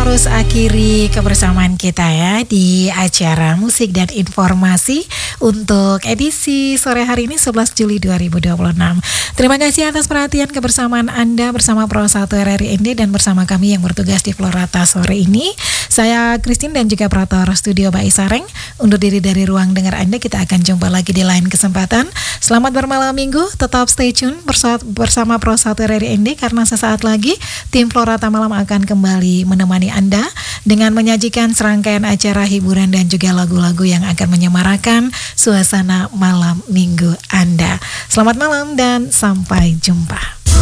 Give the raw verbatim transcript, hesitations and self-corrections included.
harus akhiri kebersamaan kita ya di acara musik dan informasi untuk edisi sore hari ini sebelas Juli dua ribu dua puluh enam. Terima kasih atas perhatian kebersamaan Anda bersama Pro satu R R I N D dan bersama kami yang bertugas di Florata sore ini. Saya Christine dan juga operator studio Mbak Isareng. Undur diri dari ruang dengar Anda, kita akan jumpa lagi di lain kesempatan. Selamat bermalam minggu, tetap stay tune bersama Pro satu R R I N D karena sesaat lagi tim Florata Malam akan kembali menemani Anda dengan menyajikan serangkaian acara hiburan dan juga lagu-lagu yang akan menyemarakan suasana malam minggu Anda. Selamat malam dan sampai jumpa.